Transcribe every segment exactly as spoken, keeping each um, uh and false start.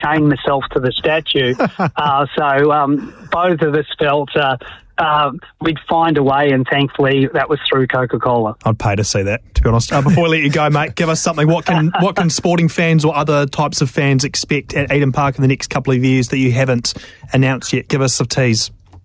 chain myself to the statue. uh, so um, both of us felt uh, uh, we'd find a way, and thankfully that was through Coca-Cola. I'd pay to see that, to be honest. Uh, before we let you go, mate, give us something. What can what can sporting fans or other types of fans expect at Eden Park in the next couple of years that you haven't announced yet? Give us a tease.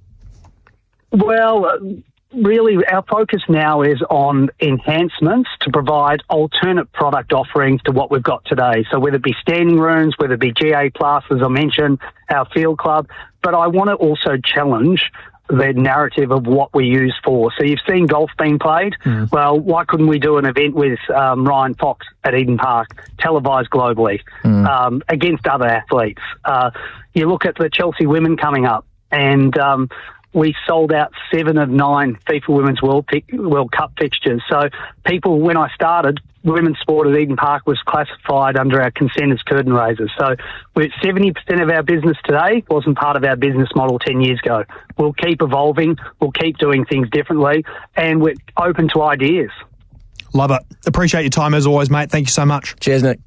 Well, really, our focus now is on enhancements to provide alternate product offerings to what we've got today. So whether it be standing rooms, whether it be G A Plus, as I mentioned, our field club. But I want to also challenge the narrative of what we use for. So you've seen golf being played. Mm. Well, why couldn't we do an event with um, Ryan Fox at Eden Park, televised globally, mm. um, against other athletes? Uh, you look at the Chelsea women coming up, and um, we sold out seven of nine FIFA Women's World, World Cup fixtures. So people, when I started, women's sport at Eden Park was classified under our consent as curtain raisers. So we're seventy percent of our business today wasn't part of our business model ten years ago. We'll keep evolving. We'll keep doing things differently, and we're open to ideas. Love it. Appreciate your time as always, mate. Thank you so much. Cheers, Nick.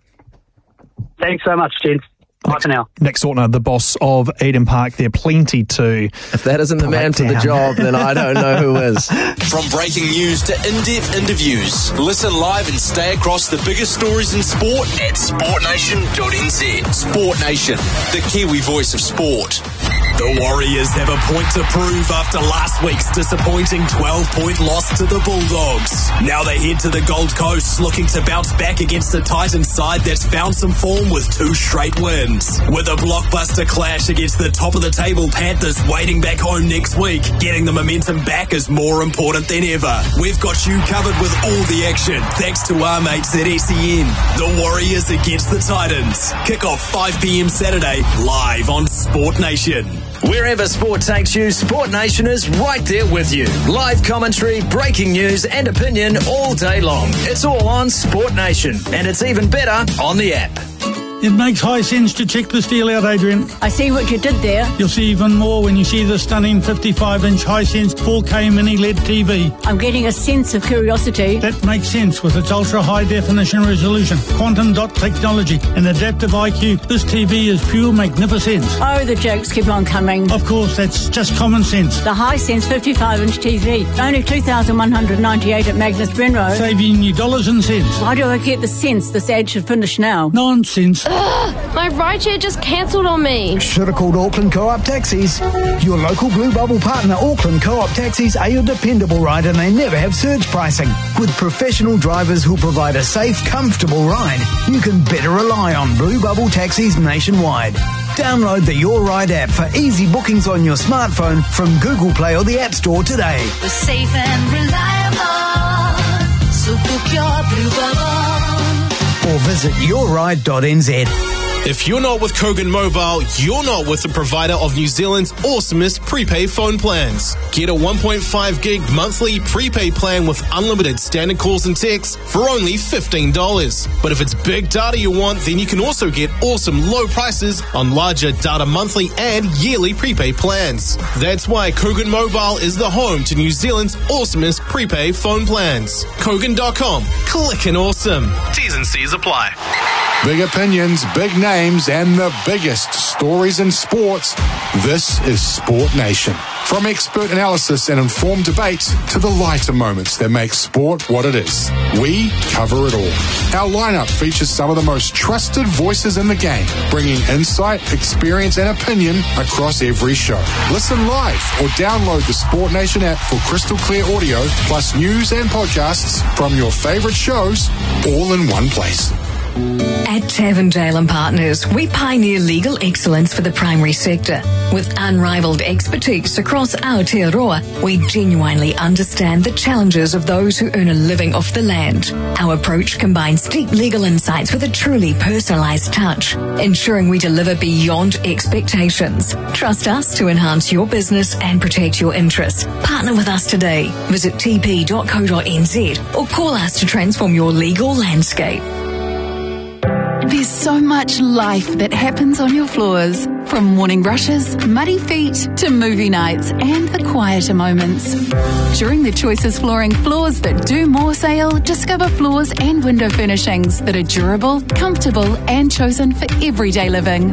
Thanks so much, gents. Bye for now. Nick Sautner, the boss of Eden Park. There are plenty to... If that isn't the man for the job, then I don't know who is. From breaking news to in-depth interviews, listen live and stay across the biggest stories in sport at sport nation dot n z. Sport Nation, the Kiwi voice of sport. The Warriors have a point to prove after last week's disappointing twelve-point loss to the Bulldogs. Now they head to the Gold Coast looking to bounce back against the Titans side that's found some form with two straight wins. With a blockbuster clash against the top-of-the-table Panthers waiting back home next week, getting the momentum back is more important than ever. We've got you covered with all the action, thanks to our mates at S E N. The Warriors against the Titans. Kick off five p.m. Saturday, live on Sport Nation. Wherever sport takes you, Sport Nation is right there with you. Live commentary, breaking news and opinion all day long. It's all on Sport Nation, and it's even better on the app. It makes high sense to check this deal out, Adrian. I see what you did there. You'll see even more when you see the stunning fifty-five inch Hisense four K mini L E D T V. I'm getting a sense of curiosity. That makes sense with its ultra-high definition resolution, quantum dot technology and adaptive I Q. This T V is pure magnificence. Oh, the jokes keep on coming. Of course, that's just common sense. The Hisense fifty-five inch T V, only two thousand one hundred ninety-eight at Magnus Brenro. Saving you dollars and cents. Why do I get the sense this ad should finish now? Nonsense. Ugh, my rideshare just cancelled on me. Should have called Auckland Co-op Taxis. Your local Blue Bubble partner, Auckland Co-op Taxis, are your dependable ride, and they never have surge pricing. With professional drivers who provide a safe, comfortable ride, you can better rely on Blue Bubble Taxis nationwide. Download the Your Ride app for easy bookings on your smartphone from Google Play or the App Store today. We're safe and reliable, so book your Blue Bubble. Or visit your ride dot n z. If you're not with Kogan Mobile, you're not with the provider of New Zealand's awesomest prepaid phone plans. Get a one point five gig monthly prepaid plan with unlimited standard calls and texts for only fifteen dollars. But if it's big data you want, then you can also get awesome low prices on larger data monthly and yearly prepaid plans. That's why Kogan Mobile is the home to New Zealand's awesomest prepaid phone plans. Kogan dot com. Clickin' awesome. T's and C's apply. Big opinions, big names, and the biggest stories in sports. This is Sport Nation. From expert analysis and informed debates to the lighter moments that make sport what it is, we cover it all. Our lineup features some of the most trusted voices in the game, bringing insight, experience, and opinion across every show. Listen live or download the Sport Nation app for crystal clear audio, plus news and podcasts from your favorite shows, all in one place. At Tavendale and Partners, we pioneer legal excellence for the primary sector. With unrivaled expertise across Aotearoa, we genuinely understand the challenges of those who earn a living off the land. Our approach combines deep legal insights with a truly personalised touch, ensuring we deliver beyond expectations. Trust us to enhance your business and protect your interests. Partner with us today. Visit t p dot co dot n z or call us to transform your legal landscape. There's so much life that happens on your floors. From morning rushes, muddy feet, to movie nights and the quieter moments. During the Choices Flooring Floors That Do More sale, discover floors and window furnishings that are durable, comfortable and chosen for everyday living.